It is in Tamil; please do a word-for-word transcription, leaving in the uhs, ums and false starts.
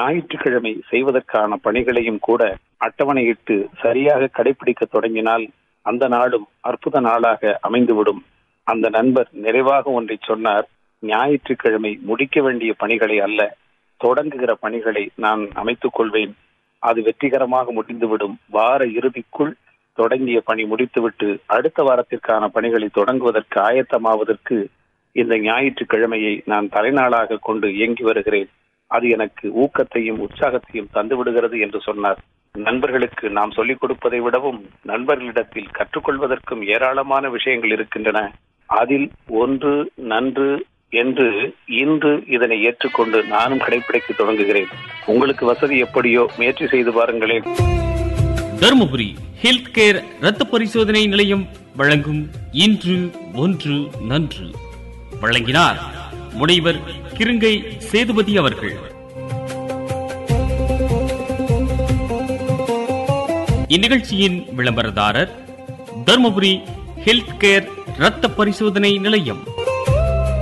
ஞாயிற்றுக்கிழமை செய்வதற்கான பணிகளையும் கூட அட்டவணையிட்டு சரியாக கடைபிடிக்க தொடங்கினால் அந்த நாளும் அற்புத நாளாக அமைந்துவிடும். அந்த நண்பர் நிறைவாக ஒன்றை சொன்னார். ஞாயிற்றுக்கிழமை முடிக்க வேண்டிய பணிகளை அல்ல, தொடங்குகிற பணிகளை நான் அமைத்துக் கொள்வேன். அது வெற்றிகரமாக முடிந்துவிடும். வார இறுதிக்குள் தொடங்கிய பணி முடித்துவிட்டு அடுத்த வாரத்திற்கான பணிகளை தொடங்குவதற்கு ஆயத்தமாவதற்கு இந்த ஞாயிற்றுக்கிழமையை நான் தலைநாளாக கொண்டு இயங்கி வருகிறேன். அது எனக்கு ஊக்கத்தையும் உற்சாகத்தையும் தந்து விடுகிறது என்று சொன்னார். நண்பர்களுக்கு நாம் சொல்லிக் கொடுப்பதை விடவும் நண்பர்களிடத்தில் கற்றுக்கொள்வதற்கும் ஏராளமான விஷயங்கள் இருக்கின்றன. அதில் ஒன்று நன்று என்று இன்று இதனை ஏற்றுக்கொண்டு நானும் கடைபிடிக்க தொடங்குகிறேன். உங்களுக்கு வசதி எப்படியோ முயற்சி செய்து பாருங்களேன். தருமபுரி ஹெல்த் கேர் இரத்த பரிசோதனை நிலையம் வழங்கும் இன்று ஒன்று நன்று வழங்கினார் முனைவர் கிருங்கை சேதுபதி அவர்கள். இந்நிகழ்ச்சியின் விளம்பரதாரர் தருமபுரி ஹெல்த் கேர் இரத்த பரிசோதனை நிலையம்.